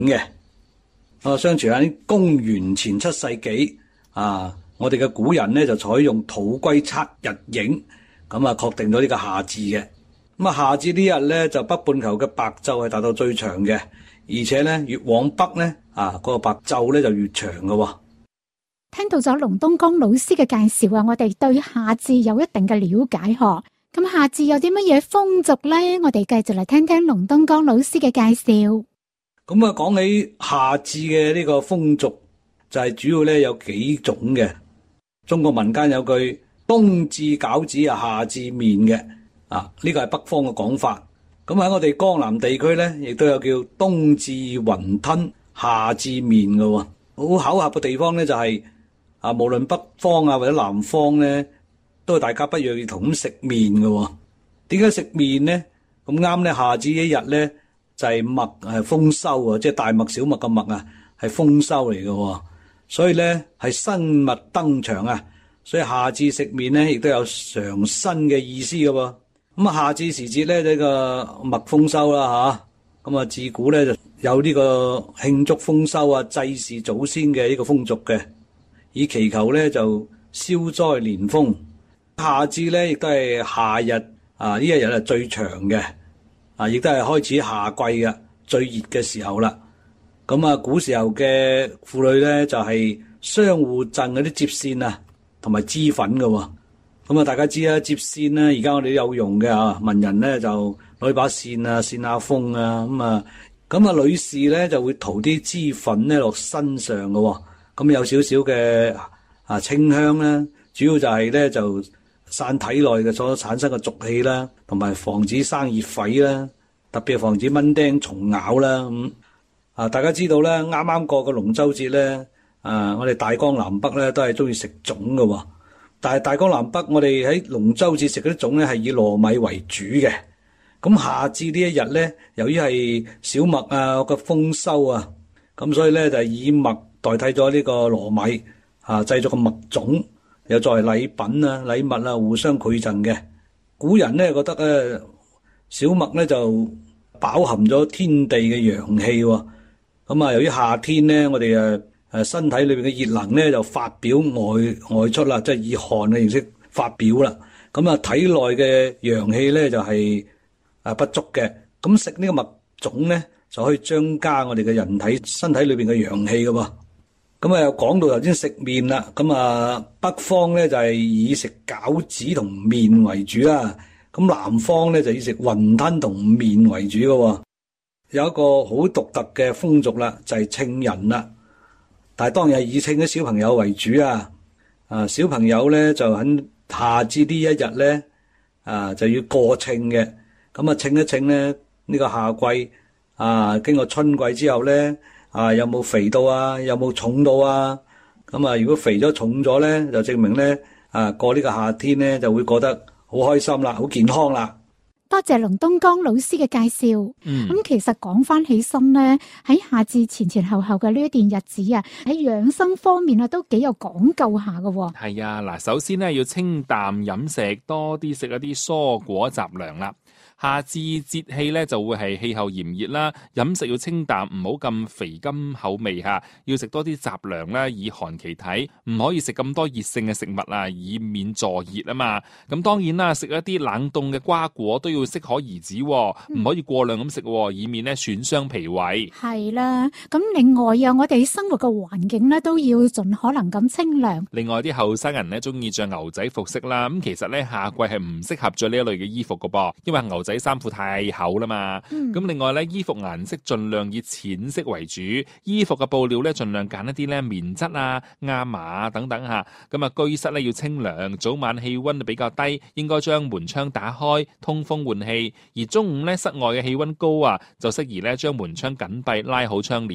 嘅。相傳喺公元前7世紀我哋嘅古人呢就採用土龜測日影，咁確定咗呢個夏至嘅。咁夏至呢日呢，就北半球嘅白晝係達到最長嘅，而且呢越往北呢個白晝呢就越長嘅。 聽到咗龍東江老師嘅介紹我哋對夏至有一定嘅了解嗬。咁夏至有啲乜嘢風俗呢？我哋繼續嚟聽聽龍東江老師嘅介紹。 咁講起夏至嘅呢個風俗，就係主要呢有幾種嘅。中國民間有句冬至餃子夏至麵嘅，呢個係北方嘅講法。咁喺我哋江南地區呢，亦都有叫冬至雲吞夏至麵嘅。好巧合嘅地方呢，就係無論北方或者南方呢，都係大家不約而同咁食麵嘅。點解食麵呢？咁啱呢，夏至一日呢，就係麥豐收即係大麥小麥嘅麥係豐收嚟嘅。所以咧係新物登場所以夏至食麵咧亦都有嘗新嘅意思嘅。咁夏至時節咧呢個麥豐收啦咁自古咧就有呢個慶祝豐收祭祀祖先嘅呢個風俗嘅，以祈求咧就消災連豐。夏至咧亦都係夏日呢一日係最長嘅，亦都係開始夏季嘅最熱嘅時候啦。咁古時候嘅婦女咧就係相互贈嗰啲接線同埋脂粉嘅。咁大家知啦，接線咧而家我哋都有用嘅文人咧就攞把線線下風咁女士咧就會塗啲脂粉咧落身上嘅。咁有少少嘅清香啦，主要就係咧就散體內嘅所產生嘅濁氣啦，同埋防止生熱痱啦，特別係防止蚊叮蟲咬啦咁。大家知道咧，啱啱過個龍舟節咧，我哋大江南北咧都係中意食粽嘅。但係大江南北，我哋喺龍舟節食嗰啲粽咧係以糯米為主嘅。咁夏至呢一日咧，由於係小麥個豐收咁所以咧就係以麥代替咗呢個糯米製作個麥粽，又作為禮品禮物互相饋贈嘅。古人咧覺得咧小麥咧就飽含咗天地嘅陽氣。咁由於夏天咧，我哋身體裏邊嘅熱能咧就發表外出啦，即係以汗嘅形式發表啦。咁體內嘅陽氣咧就係不足嘅。咁食呢個麥粽咧就可以增加我哋嘅人體身體裏邊嘅陽氣嘅。咁又講到頭先食麵啦。咁北方咧就係以食餃子同麵為主啦。咁南方咧就以食雲吞同麵為主嘅。有一個好獨特嘅風俗啦，就係稱人啦。但係當然係以稱啲小朋友為主小朋友咧就喺夏至呢一日咧就要過稱嘅。咁稱一稱咧呢個夏季經過春季之後咧有冇肥到有冇重到咁如果肥咗重咗咧，就證明咧過呢個夏天咧就會過得好開心啦，好健康啦。 多謝龍東江老師嘅介紹。咁其實講翻起身咧，喺夏至前後嘅呢一段日子喺養生方面都幾有講究下嘅。 係嗱，首先咧要清淡飲食，多啲食一啲蔬果雜糧啦。夏至節氣咧就會係氣候炎熱啦，飲食要清淡，唔好咁肥甘口味吓，要食多啲雜糧啦，以寒其體，唔可以食咁多熱性嘅食物以免助熱啊嘛。咁當然啦，食一啲冷凍嘅瓜果都要適可而止，唔可以過量咁食，以免咧損傷脾胃。 係啦，咁另外我哋生活嘅環境咧都要盡可能咁清涼。 另外啲後生人咧中意着牛仔服飾啦，咁其實咧夏季係唔適合着呢一類嘅衣服噶噃，因為牛仔衫褲太厚啦嘛。咁另外咧，衣服顏色盡量以淺色為主，衣服嘅布料咧盡量揀一啲咧棉質亞麻等等吓。咁居室咧要清涼，早晚氣溫比較低，應該將門窗打開，通風換氣。而中午咧室外嘅氣溫高就適宜咧將門窗緊閉，拉好窗簾啦。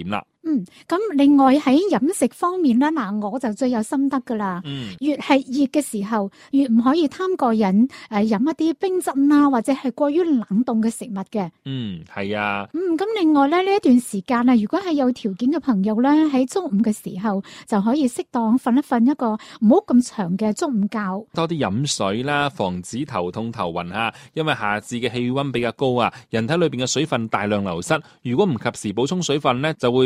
咁另外喺飲食方面咧，嗱我就最有心得噶啦。越係熱嘅時候，越唔可以貪過癮，飲一啲冰鎮啊，或者係過於冷凍嘅食物嘅。 係啊。 咁另外咧，呢一段時間啊，如果係有條件嘅朋友咧，喺中午嘅時候就可以適當瞓一瞓一個唔好咁長嘅中午覺， 多啲飲水啦，防止頭痛頭暈啊。因為夏至嘅氣溫比較高啊，人體裏邊嘅水分大量流失，如果唔及時補充水分咧，就會